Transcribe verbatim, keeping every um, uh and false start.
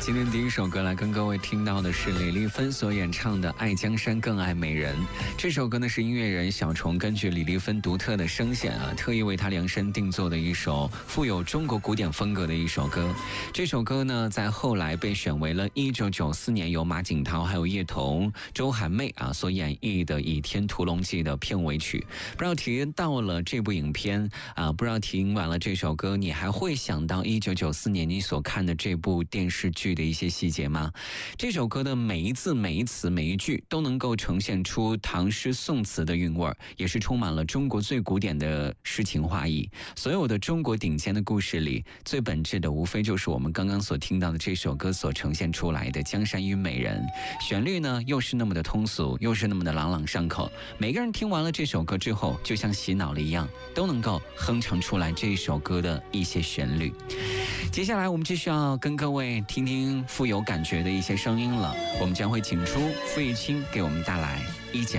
今天第一首歌来跟各位听到的是李丽芬所演唱的《爱江山更爱美人》。这首歌呢是音乐人小虫根据李丽芬独特的声线啊，特意为她量身定做的一首富有中国古典风格的一首歌。这首歌呢在后来被选为了一九九四年由马景涛还有叶童、周涵妹啊所演绎的《倚天屠龙记》的片尾曲。不知道提到了这部影片啊，不知道听完了这首歌，你还会想到一九九四年你所看的这部电视剧的一些细节吗？这首歌的每一字每一词每一句都能够呈现出唐诗宋词的韵味，也是充满了中国最古典的诗情画意。所有的中国顶尖的故事里，最本质的无非就是我们刚刚所听到的这首歌所呈现出来的江山与美人。旋律呢又是那么的通俗，又是那么的朗朗上口，每个人听完了这首歌之后就像洗脑了一样，都能够哼唱出来这首歌的一些旋律。接下来我们继续要跟各位听听富有感觉的一些声音了，我们将会请出傅玉清给我们带来一剪